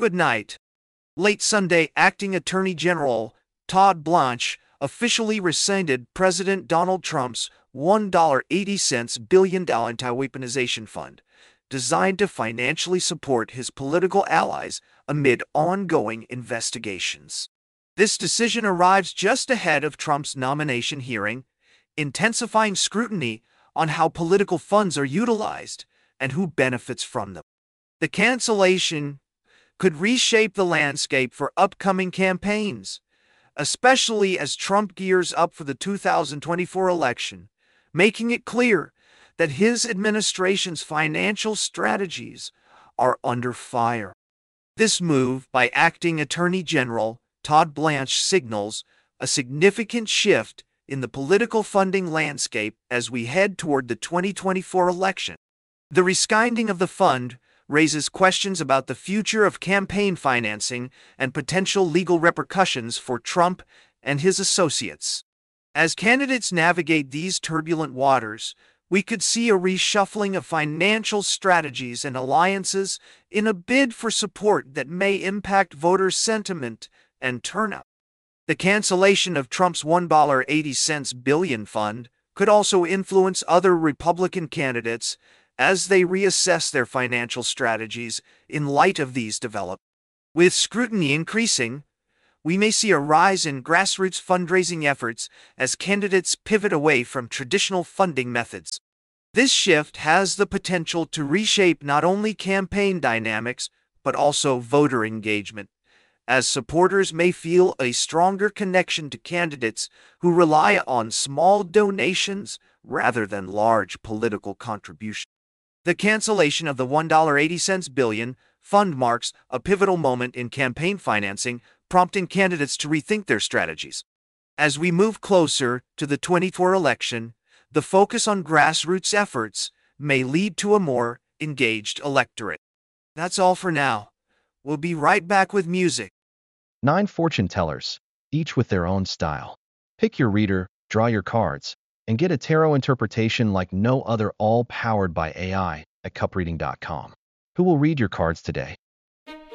Good night. Late Sunday, Acting Attorney General Todd Blanche officially rescinded President Donald Trump's $1.80 billion anti-weaponization fund, designed to financially support his political allies amid ongoing investigations. This decision arrives just ahead of Trump's nomination hearing, intensifying scrutiny on how political funds are utilized and who benefits from them. The cancellation could reshape the landscape for upcoming campaigns, especially as Trump gears up for the 2024 election, making it clear that his administration's financial strategies are under fire. This move by Acting Attorney General Todd Blanche signals a significant shift in the political funding landscape as we head toward the 2024 election. The rescinding of the fund raises questions about the future of campaign financing and potential legal repercussions for Trump and his associates. As candidates navigate these turbulent waters, we could see a reshuffling of financial strategies and alliances in a bid for support that may impact voter sentiment and turnout. The cancellation of Trump's $1.80 billion fund could also influence other Republican candidates as they reassess their financial strategies in light of these developments. With scrutiny increasing, we may see a rise in grassroots fundraising efforts as candidates pivot away from traditional funding methods. This shift has the potential to reshape not only campaign dynamics, but also voter engagement, as supporters may feel a stronger connection to candidates who rely on small donations rather than large political contributions. The cancellation of the $1.80 billion fund marks a pivotal moment in campaign financing, prompting candidates to rethink their strategies. As we move closer to the 2024 election, the focus on grassroots efforts may lead to a more engaged electorate. That's all for now. We'll be right back with music. 9 fortune tellers, each with their own style. Pick your reader, draw your cards, and get a tarot interpretation like no other, all powered by AI at cupreading.com. Who will read your cards today?